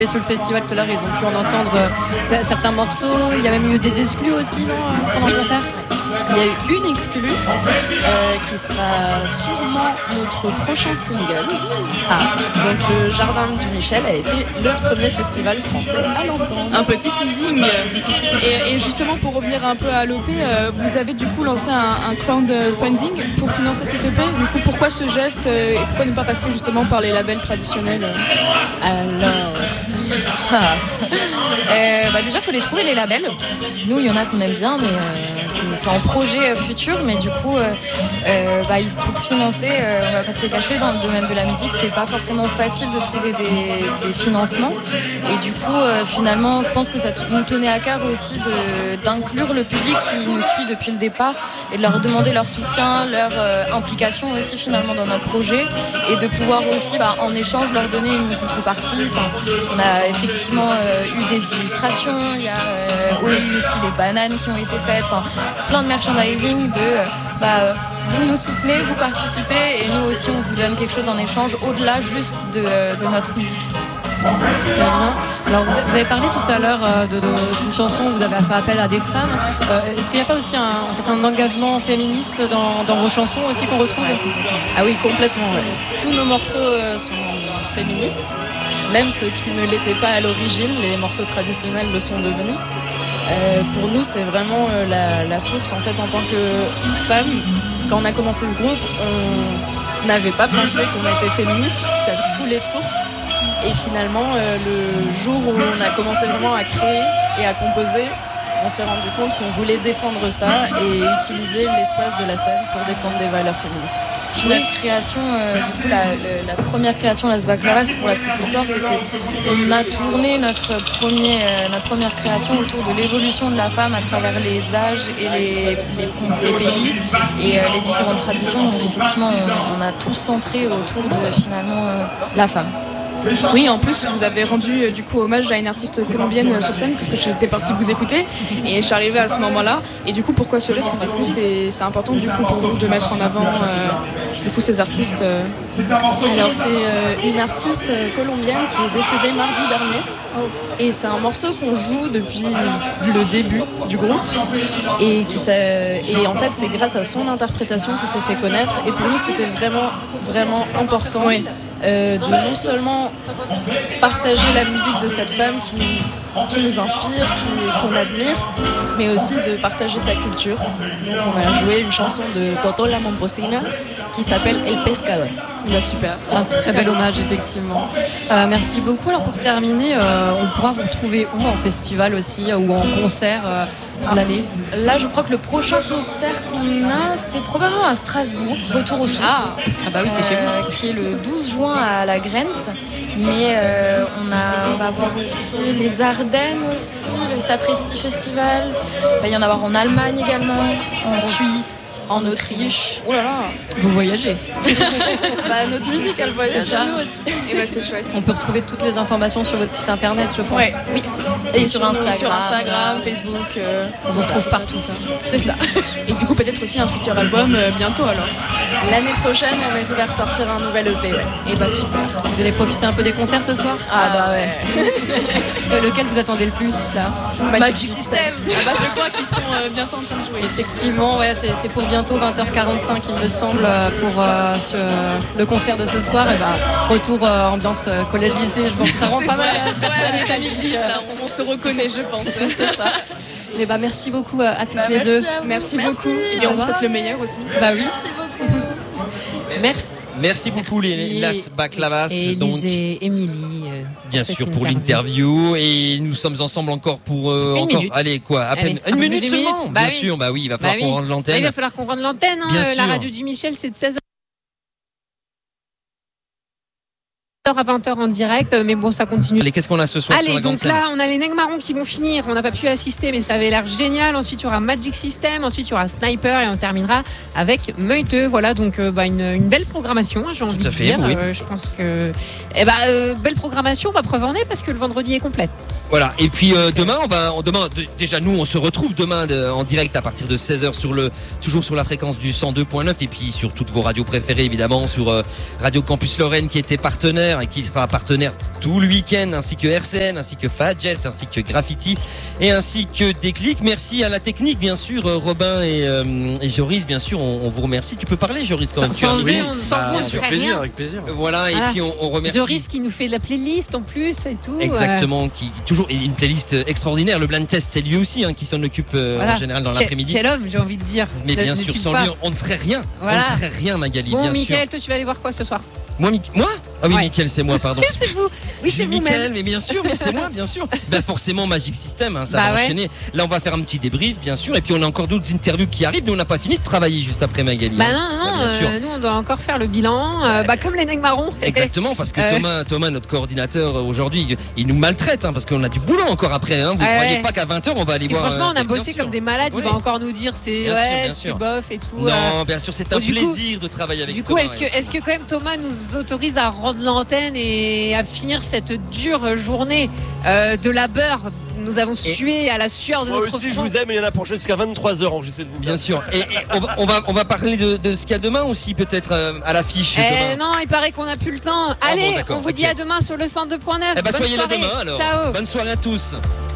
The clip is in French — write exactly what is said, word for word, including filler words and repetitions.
Sur le festival tout à l'heure, ils ont pu en entendre euh, certains morceaux. Il y a même eu des exclus aussi, non, pendant le concert. Il y a eu une exclue euh, qui sera sûrement notre prochain single. Ah, donc le Jardin du Michel a été le premier festival français à l'entendre. Un petit teasing. Et, et justement, pour revenir un peu à l'O P, euh, vous avez du coup lancé un, un crowdfunding pour financer cette E P. Du coup, pourquoi ce geste euh, et pourquoi ne pas passer justement par les labels traditionnels euh Alors... Ah. Euh, bah déjà, il faut les trouver, les labels. Nous, il y en a qu'on aime bien, mais euh, c'est, c'est en projet futur. Mais du coup, euh, euh, bah, pour financer, euh, on va pas se le cacher, dans le domaine de la musique, c'est pas forcément facile de trouver des, des financements. Et du coup, euh, finalement, je pense que ça nous tenait à cœur aussi de, d'inclure le public qui nous suit depuis le départ et de leur demander leur soutien, leur euh, implication aussi finalement dans notre projet et de pouvoir aussi, bah, en échange, leur donner une contrepartie. Enfin, on a effectivement euh, eu des illustrations, il y a euh, eu aussi des bananes qui ont été faites, enfin, plein de merchandising de euh, bah, euh, vous nous soutenez, vous participez et nous aussi on vous donne quelque chose en échange au-delà juste de, de notre musique. Très bien. Alors vous avez parlé tout à l'heure euh, de, de, d'une chanson où vous avez fait appel à des femmes. Euh, est-ce qu'il n'y a pas aussi un, un certain engagement féministe dans, dans vos chansons aussi qu'on retrouve ? Ah oui, complètement. Ouais. Tous nos morceaux euh, sont féministes. Même ceux qui ne l'étaient pas à l'origine, les morceaux traditionnels le sont devenus. Euh, pour nous, c'est vraiment euh, la, la source. En fait, en tant que femme, quand on a commencé ce groupe, on n'avait pas pensé qu'on était féministe. Ça coulait de source. Et finalement, euh, le jour où on a commencé vraiment à créer et à composer, on s'est rendu compte qu'on voulait défendre ça et utiliser l'espace de la scène pour défendre des valeurs féministes. Puis notre création, euh, du coup, la, la, la première création, Las Baclavas, pour la petite histoire, c'est qu'on a tourné notre, premier, euh, notre première création autour de l'évolution de la femme à travers les âges et les, les, les pays et euh, les différentes traditions. Donc effectivement, on, on a tout centré autour de finalement euh, la femme. Oui, en plus, vous avez rendu du coup hommage à une artiste colombienne sur scène, parce que j'étais partie vous écouter et je suis arrivée à ce moment-là. Et du coup, pourquoi ce geste ? Du coup, c'est, c'est important du coup pour vous de mettre en avant euh, du coup ces artistes. Euh... Alors, c'est euh, une artiste colombienne qui est décédée mardi dernier. Et c'est un morceau qu'on joue depuis le début du groupe. Et, qui et en fait, c'est grâce à son interprétation qu'il s'est fait connaître. Et pour nous, c'était vraiment, vraiment important. Oui. Euh, de non seulement partager la musique de cette femme qui, qui nous inspire, qui, qu'on admire, mais aussi de partager sa culture. Donc on a joué une chanson de Toto La Momposina qui s'appelle El Pescador. Bah super, c'est un très bel hommage effectivement. Euh, merci beaucoup. Alors pour terminer, euh, on pourra vous retrouver où, en festival aussi ou en concert euh, pour l'année ? Là, je crois que le prochain concert qu'on a, c'est probablement à Strasbourg, Retour aux sources. Ah, ah bah oui, c'est chez vous. Euh, qui est le douze juin à la Grenze. Mais euh, on, a, on va avoir aussi les Ardennes aussi, le Sapristi Festival. Il va y en avoir en Allemagne également, en Suisse, en Autriche. Oh là là. Vous voyagez. Bah, notre musique, elle voyage, ça. Nous aussi. Et bah, c'est chouette. On peut retrouver toutes les informations sur votre site internet, je pense. Ouais, oui. Et, et sur, sur Instagram, sur Instagram, Facebook. Euh, on vous retrouve partout. Ça. C'est ça. Et du coup, peut-être aussi un futur album euh, bientôt alors. L'année prochaine, on espère sortir un nouvel E P. Ouais. Et bah super. Vous allez profiter un peu des concerts ce soir ? Ah, ah bah ouais. Lequel vous attendez le plus là ? Magic, Magic System. Ah bah je crois qu'ils sont euh, bientôt en train de jouer. Effectivement, ouais, c'est, c'est pour bientôt vingt heures quarante-cinq il me semble pour euh, ce, le concert de ce soir. Et bah retour euh, ambiance euh, collège-lycée, je pense que ça rend pas mal. Avec la dix, là, on, on se reconnaît, je pense. C'est ça. Et bah merci beaucoup à, à toutes bah, les merci deux. Merci, merci beaucoup. Et on vous souhaite le meilleur aussi. Bah oui. Merci beaucoup. Merci. Merci beaucoup les Las Baclavas. Et donc et Émilie. Euh, bien sûr pour interview. l'interview et nous sommes ensemble encore pour euh, une encore minute. allez quoi à peine allez, une minute seulement. Bah bien oui. sûr, bah oui, il va falloir bah qu'on oui. rende l'antenne. Bah, il va falloir qu'on rende l'antenne. Hein. Bien euh, la sûr. radio du Michel, c'est de seize heures à vingt heures en direct, mais bon, ça continue. Allez, qu'est-ce qu'on a ce soir? Allez, sur la donc grande là, scène on a les Nègres Marrons qui vont finir. On n'a pas pu assister, mais ça avait l'air génial. Ensuite, il y aura Magic System. Ensuite, il y aura Sniper. Et on terminera avec Meuteux. Voilà, donc euh, bah, une, une belle programmation, hein, j'ai envie Tout à de fait, dire. oui. Euh, je pense que. Eh bah, euh, belle programmation, on va preuve en est parce que le vendredi est complète. Voilà, et puis euh, demain, on va, on, demain, d- déjà nous, on se retrouve demain de, en direct à partir de seize heures sur le, toujours sur la fréquence du cent deux point neuf et puis sur toutes vos radios préférées évidemment, sur euh, Radio Campus Lorraine qui était partenaire et qui sera partenaire tout le week-end, ainsi que R C N, ainsi que Fadjet, ainsi que Graffiti et ainsi que Déclic. Merci à la technique, bien sûr, Robin et, euh, et Joris, bien sûr, on, on vous remercie. Tu peux parler, Joris, quand même. Sans, sans, oui. on, sans bah, vous, on avec plaisir, avec plaisir. Voilà, voilà, et puis on, on remercie. Joris qui nous fait la playlist en plus et tout. Exactement, euh... qui, qui toujours et une playlist extraordinaire. Le blind test, c'est lui aussi hein, qui s'en occupe euh, voilà. en général dans l'après-midi. Quel homme, j'ai envie de dire. Mais de, bien sûr, sans lui, on ne serait rien. Voilà. On ne serait rien, Magali. Bon, bien Mickaël, sûr. toi, tu vas aller voir quoi ce soir? Moi, Mi... moi Ah oui, ouais. Mickaël, c'est moi, pardon. c'est vous. Oui, c'est vous. Mickaël, mais bien sûr, mais c'est moi, bien sûr. Ben forcément, Magic System, hein, ça bah va ouais. enchaîner. Là, on va faire un petit débrief, bien sûr, et puis on a encore d'autres interviews qui arrivent, mais on n'a pas fini de travailler juste après Magali. Bah non, non, bah, euh, nous on doit encore faire le bilan, euh, bah comme les nègres marrons. Exactement, parce que Thomas, Thomas, notre coordinateur aujourd'hui, il nous maltraite, hein, parce qu'on a du boulot encore après. Hein. Vous ne ouais. croyez pas qu'à vingt heures on va aller parce voir. Franchement, euh, on a bossé comme des malades. Oui. Il va encore nous dire c'est ouais, c'est bof et tout. Non, euh... bien sûr, c'est un plaisir coup, de travailler avec. Du coup, Thomas, est-ce que, est-ce que quand même Thomas nous autorise à rendre l'antenne et à finir cette dure journée euh, de labeur? Nous avons sué à la sueur de Moi notre aussi, front. je vous aime et il y en a pour jusqu'à vingt-trois heures. J'essaie de vous bien sûr. Et, et on, va, on, va, on va parler de, de ce qu'il y a demain aussi, peut-être euh, à l'affiche. Eh non, il paraît qu'on n'a plus le temps. Allez, ah bon, on vous okay. dit à demain sur le cent deux point neuf. Eh ben, Bonne soyez soirée. là demain alors. Ciao. Bonne soirée à tous.